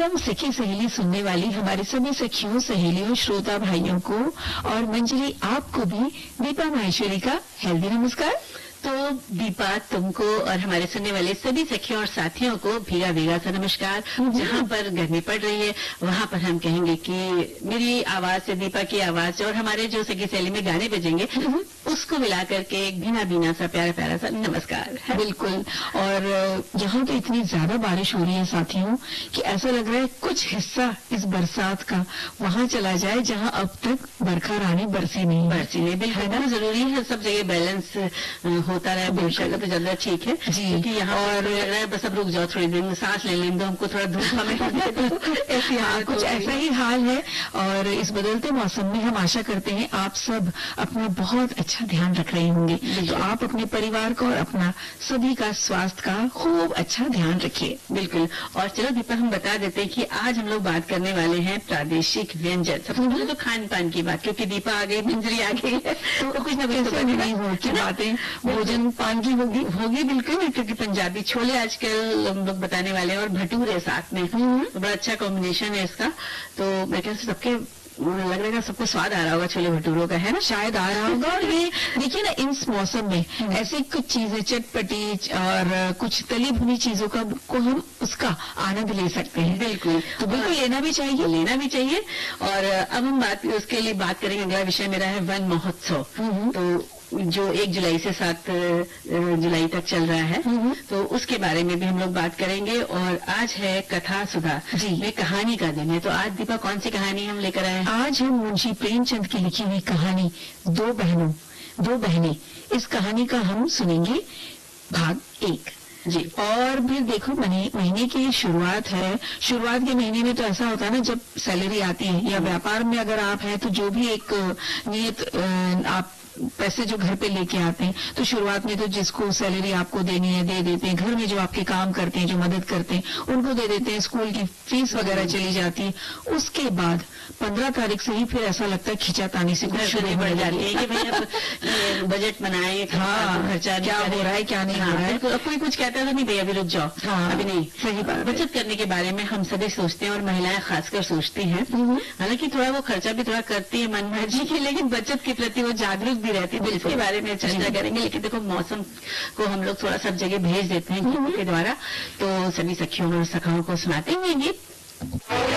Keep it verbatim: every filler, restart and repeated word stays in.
तमाम सखी सहेली सुनने वाली हमारे सभी सखियों, सहेलियों, श्रोता भाइयों को और मंजरी आपको भी दीपा माहेश्वरी का हेल्दी नमस्कार। तो दीपा, तुमको और हमारे सुनने वाले सभी सखियों और साथियों को भीगा भीगा सा नमस्कार। जहाँ पर गर्मी पड़ रही है वहाँ पर हम कहेंगे कि मेरी आवाज से, दीपा की आवाज से और हमारे जो सखी सहेली में गाने बजेंगे उसको मिला करके एक भीना भीना सा प्यारा प्यारा सा नमस्कार। बिल्कुल। और यहाँ तो इतनी ज्यादा बारिश हो रही है साथियों कि ऐसा लग रहा है कुछ हिस्सा इस बरसात का वहाँ चला जाए जहाँ अब तक बरखा रानी बरसी नहीं बरसी नहीं बिल्कुल बहुत जरूरी है। सब जगह बैलेंस होता रहे बेशक तो ज्यादा ठीक है जी। क्योंकि यहाँ और लग रहा है बस अब रुक जाओ, थोड़ी देर में सांस ले लें, हमको थोड़ा धूप हमें ऐसी हाँ, कुछ ऐसा ही हाल है। और इस बदलते मौसम में हम आशा करते हैं आप सब अपना बहुत अच्छा ध्यान रख रहे होंगे। तो आप अपने परिवार को और अपना सभी का स्वास्थ्य का खूब अच्छा ध्यान रखिए। बिल्कुल। और चलो दीपा, हम बता देते हैं कि आज हम लोग बात करने वाले हैं प्रादेशिक व्यंजन। सबसे पहले तो खान पान की बात, क्योंकि दीपा आ गई, मंजरी आ गई है तो, तो कुछ ना कुछ तो नहीं हो की बातें भोजन पान की होगी होगी बिल्कुल, क्योंकि पंजाबी छोले आजकल हम लोग बताने वाले हैं और भटूरे साथ में। तो बड़ा अच्छा कॉम्बिनेशन है इसका। तो मेरे ख्याल से सबके लग रहा है सबको स्वाद आ रहा होगा छोले भटूरों का, है ना? शायद आ रहा होगा। और ये देखिए ना, इस मौसम में ऐसी कुछ चीजें चटपटी और कुछ तली भुनी चीजों का को हम उसका आनंद ले सकते हैं। बिल्कुल। तो बिल्कुल लेना भी चाहिए, लेना भी चाहिए। और अब हम बात उसके लिए बात करेंगे। अगला विषय मेरा है वन महोत्सव। तो जो एक जुलाई से सात जुलाई तक चल रहा है, तो उसके बारे में भी हम लोग बात करेंगे। और आज है कथा सुधा जी, ये कहानी का दिन है। तो आज दीपा कौन सी कहानी हम लेकर आए हैं? आज हम मुंशी प्रेमचंद की लिखी हुई कहानी दो बहनों दो बहनें, इस कहानी का हम सुनेंगे भाग एक जी। और फिर देखो, महीने महीने की शुरुआत है। शुरुआत के महीने में तो ऐसा होता है ना, जब सैलरी आती है या व्यापार में अगर आप हैं तो जो भी एक नियत आप पैसे जो घर पे लेके आते हैं, तो शुरुआत में तो जिसको सैलरी आपको देनी है दे देते हैं। घर में जो आपके काम करते हैं, जो मदद करते हैं, उनको दे देते हैं। स्कूल की फीस वगैरह चली जाती है। उसके बाद पंद्रह तारीख से ही फिर ऐसा लगता है खिंचातानी से कुछ शुरू बढ़ जाती है कि भाई अब बजट बनाए, हाँ, खर्चा क्या हो रहा है क्या नहीं हो रहा है। तो कोई कुछ कहता है तो नहीं भैया अभी रुक जाओ, हाँ, अभी नहीं। सही बात। बचत करने के बारे में हम सभी सोचते हैं और महिलाएं खासकर सोचती हैं। हालांकि थोड़ा वो खर्चा भी थोड़ा करती है मन मर्जी की, लेकिन बचत के प्रति वो जागरूक भी रहती है। तो इसके बारे में चर्चा करेंगे। लेकिन देखो, मौसम को हम लोग थोड़ा सब जगह भेज देते हैं गीतों के द्वारा, तो सभी सखियों और सखाओं को सुनाते हुए गीत।